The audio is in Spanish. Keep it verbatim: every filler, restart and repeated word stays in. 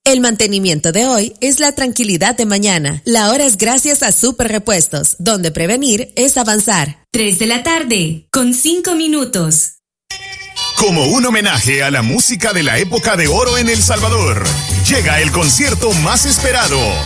El mantenimiento de hoy es la tranquilidad de mañana. La hora es gracias a Super Repuestos, donde prevenir es avanzar. tres de la tarde, con cinco minutos. Como un homenaje a la música de la época de oro en El Salvador, llega el concierto más esperado,